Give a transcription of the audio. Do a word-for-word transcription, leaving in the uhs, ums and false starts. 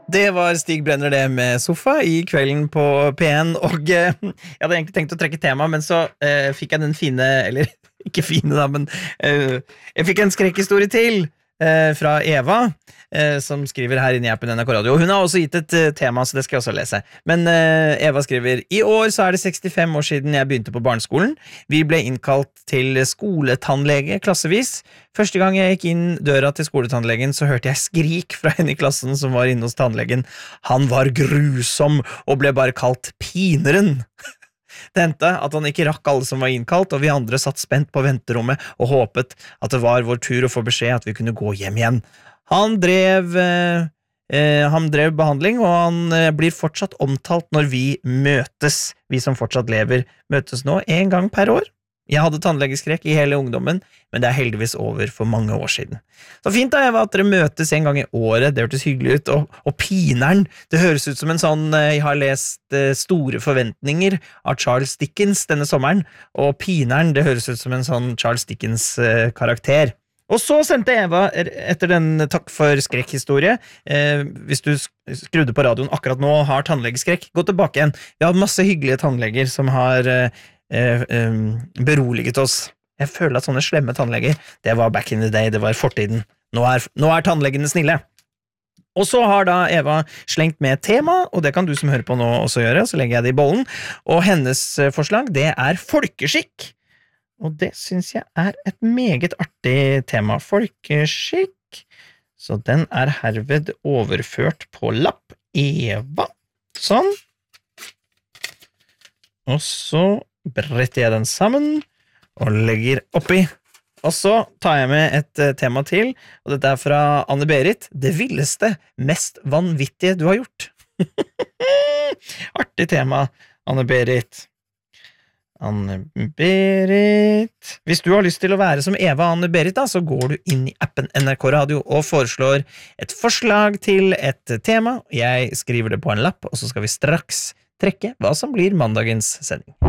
Det var Stig Brenner det med Sofa I kvelden på P en, og eh, jeg hadde egentlig tenkt å trekke tema, men så eh, fikk jeg den fine, eller ikke fine da, men eh, jeg fikk en skrekkhistorie til eh, fra Eva, eh, som skriver her inne I appen N R K Radio. Hun har også gitt et eh, tema, så det skal jeg også lese. Men eh, Eva skriver, I år så er det sekstifem år siden jeg begynte på barneskolen. Vi ble innkalt til skoletannlege klassevis. Første gang jeg gikk inn døra til skoletannlegen, så hørte jeg skrik fra henne I klassen som var inne hos tannlegen. Han var grusom og ble bare kalt pineren. Det hendte at han ikke rakk alle som var innkalt, og vi andre satt spent på venterommet og håpet at det var vår tur å få beskjed at vi kunne gå hjem igjen. Han drev, eh, eh, han drev behandling, og han eh, blir fortsatt omtalt når vi møtes. Vi som fortsatt lever møtes nå en gang per år. Jeg hadde tannlegeskrekk I hele ungdommen, men det er heldigvis over for mange år siden. Så fint da, Eva, at dere møtes en gang I året, det hørtes hyggelig ut, og, og pineren, det høres ut som en sånn, jeg har lest Store forventninger av Charles Dickens denne sommeren, og pineren, det høres ut som en sånn Charles Dickens karakter. Og så sendte Eva, etter den takk for skrekkhistorie, eh, hvis du skrudde på radioen akkurat nå og har tannlegeskrekk, gå tilbake igjen. Vi har masse hyggelige tannleger som har eh, Eh, eh, beroliget oss. Jeg føler at sånne slemme tannleger, det var back in the day, det var fortiden. Nå er, nå er tannlegene snille. Og så har da Eva slengt med tema, og det kan du som hører på nå også gjøre, så legger jeg det I bollen. Og hennes forslag, det er folkeskikk. Og det synes jeg er et meget artig tema, folkeskikk. Så den er herved overført på lapp Eva. Sånn. Og så bretter jeg den sammen og legger oppi. Og så tar jeg med et uh, tema til, og dette er fra Anne-Berit. Det villeste, mest vanvittige du har gjort. Artig tema, Anne-Berit. Anne-Berit. Hvis du har lyst til å være som Eva Anne-Berit, da, så går du inn I appen N R K Radio og foreslår et forslag til et tema. Jeg skriver det på en lapp, og så skal vi straks trekke hva som blir mandagens sending.